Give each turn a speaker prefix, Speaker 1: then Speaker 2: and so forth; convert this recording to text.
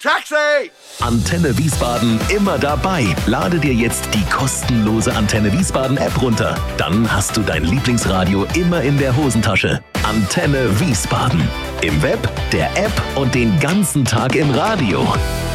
Speaker 1: Taxi!
Speaker 2: Antenne Wiesbaden immer dabei. Lade dir jetzt die kostenlose Antenne Wiesbaden App runter. Dann hast du dein Lieblingsradio immer in der Hosentasche. Antenne Wiesbaden. Im Web, der App und den ganzen Tag im Radio.